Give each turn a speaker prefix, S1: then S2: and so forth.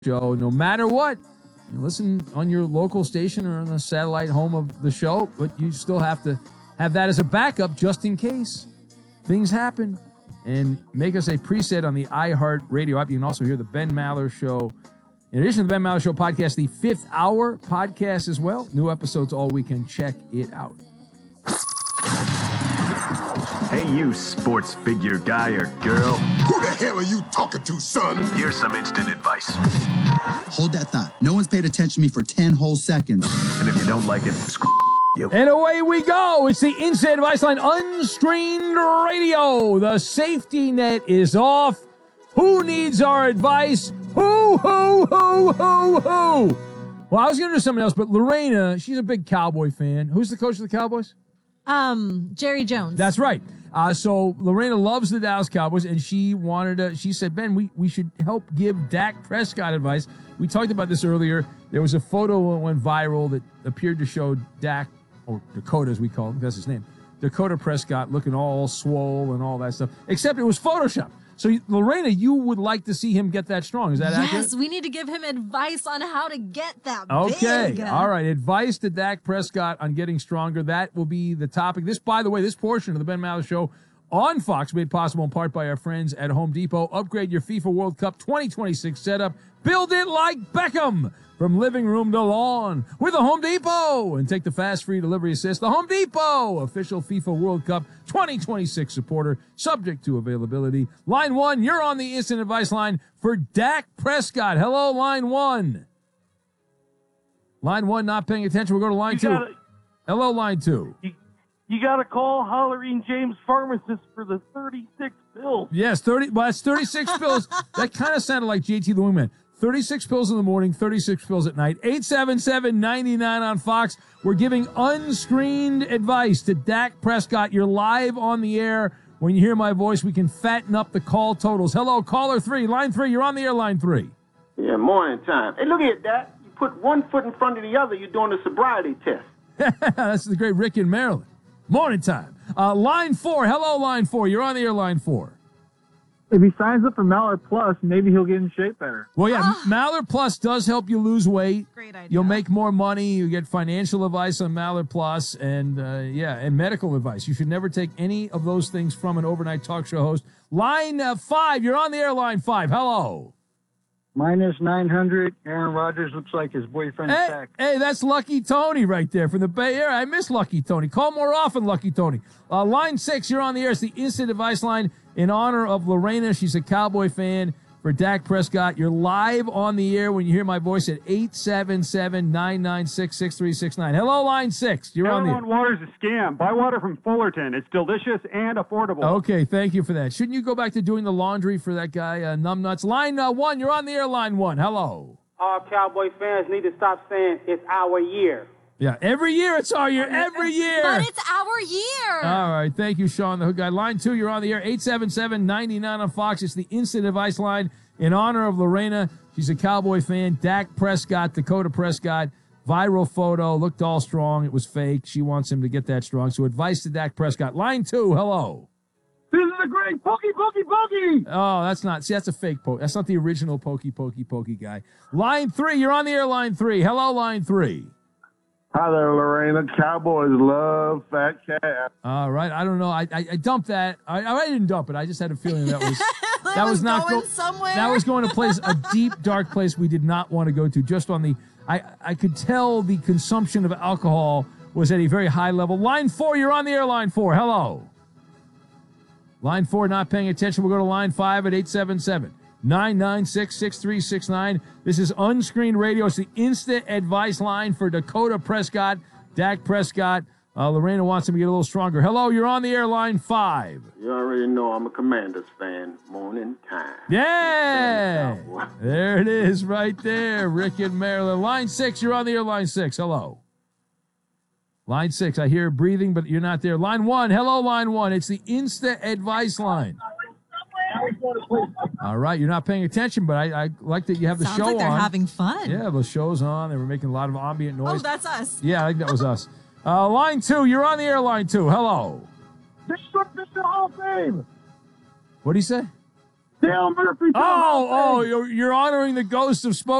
S1: show, no matter what. You listen on your local station or on the satellite home of the show, but you still have to have that as a backup just in case things happen. And make us a preset on the iHeart Radio app. You can also hear the Ben Maller Show. In addition to the Ben Maller Show podcast, the 5th Hour podcast as well. New episodes all weekend. Check it out.
S2: Hey, you sports figure guy or girl.
S3: Who the hell are you talking to, son?
S2: Here's some instant advice.
S4: Hold that thought. No one's paid attention to me for 10 whole seconds.
S2: And if you don't like it, screw you.
S1: And away we go. It's the Instant Advice Line Unscreened Radio. The safety net is off. Who needs our advice? Who? Well, I was going to do something else, but Lorena, she's a big Cowboy fan. Who's the coach of the Cowboys?
S5: Jerry Jones.
S1: That's right. So Lorena loves the Dallas Cowboys, and she said, Ben, we should help give Dak Prescott advice. We talked about this earlier. There was a photo that went viral that appeared to show Dak, or Dakota as we call him, that's his name, Dakota Prescott looking all swole and all that stuff, except it was Photoshop. So, Lorena, you would like to see him get that strong. Is that accurate?
S5: Yes, we need to give him advice on how to get that
S1: big.
S5: Okay,
S1: all right. Advice to Dak Prescott on getting stronger. That will be the topic. By the way, this portion of the Ben Maller Show on Fox, made possible in part by our friends at Home Depot. Upgrade your FIFA World Cup 2026 setup. Build it like Beckham. From living room to lawn with the Home Depot. And take the fast free delivery assist. The Home Depot, official FIFA World Cup 2026 supporter, subject to availability. Line 1, you're on the instant advice line for Dak Prescott. Hello, line 1. Line 1 not paying attention. We'll go to line 2. Hello, line 2.
S6: You got to call Hollerine James Pharmacist for the 36 pills.
S1: Yes, that's 36 pills. That kind of sounded like JT the Wingman. 36 pills in the morning, 36 pills at night. 877-99 on Fox. We're giving unscreened advice to Dak Prescott. You're live on the air. When you hear my voice, we can fatten up the call totals. Hello, caller 3. Line 3, you're on the air, line 3.
S7: Yeah, morning time. Hey, look at that. You put one foot in front of the other, you're doing a sobriety test.
S1: That's the great Rick in Maryland. Morning time. Line 4. Hello, line 4. You're on the air, line 4.
S6: If he signs up for Mallard Plus, maybe he'll get in shape better.
S1: Well, yeah, Mallard Plus does help you lose weight.
S5: Great idea.
S1: You'll make more money. You get financial advice on Mallard Plus and medical advice. You should never take any of those things from an overnight talk show host. Line 5, you're on the air, line 5. Hello.
S6: Minus 900. Aaron Rodgers looks like his boyfriend's back.
S1: Hey, that's Lucky Tony right there from the Bay Area. I miss Lucky Tony. Call more often, Lucky Tony. Line 6, you're on the air. It's the instant advice line in honor of Lorena. She's a Cowboy fan for Dak Prescott. You're live on the air when you hear my voice at 877-996-6369. Hello, line 6. You're on the air.
S6: Water's a scam. Buy water from Fullerton. It's delicious and affordable.
S1: Okay, thank you for that. Shouldn't you go back to doing the laundry for that guy, Numbnuts? Line 1, you're on the air, line 1. Hello.
S8: All Cowboy fans need to stop saying it's our year.
S1: Yeah, every year it's our year. Every year.
S5: But it's our year.
S1: All right. Thank you, Sean, the hook guy. Line 2, you're on the air. 877-99 on Fox. It's the instant advice line in honor of Lorena. She's a Cowboy fan. Dak Prescott, Dakota Prescott. Viral photo. Looked all strong. It was fake. She wants him to get that strong. So advice to Dak Prescott. Line 2, hello.
S6: This is a great Pokey.
S1: Oh, that's a fake poke. That's not the original Pokey guy. Line 3, you're on the air, line 3. Hello, line 3.
S7: Hi there, Lorena. Cowboys love fat cat.
S1: All right. I don't know. I dumped that. I didn't dump it. I just had a feeling that was not
S5: going somewhere.
S1: That was going to a deep, dark place we did not want to go to. Just on the, I could tell the consumption of alcohol was at a very high level. Line 4, you're on the air. Line 4. Hello. Line 4 not paying attention. We'll go to line 5 at 877-996-6369. This is Unscreened Radio. It's the instant advice line for Dakota Prescott, Dak Prescott. Lorena wants him to get a little stronger. Hello, you're on the air, line 5.
S7: You already know I'm a Commanders fan. Morning time.
S1: Yeah! There it is right there, Rick in Maryland. Line 6, you're on the air, line 6. Hello. Line 6, I hear breathing, but you're not there. Line 1, hello, line 1. It's the instant advice line. All right, you're not paying attention, but I like that you have the
S5: Sounds
S1: show
S5: like they're
S1: on.
S5: having fun.
S1: Yeah, the show's on. They were making a lot of ambient noise.
S5: Oh, that's us.
S1: Yeah, I think that was us. Line 2, you're on the air, line 2. Hello.
S6: This is the Hall of Fame.
S1: What do you say?
S6: Dale Murphy.
S1: Oh, you're honoring the ghost of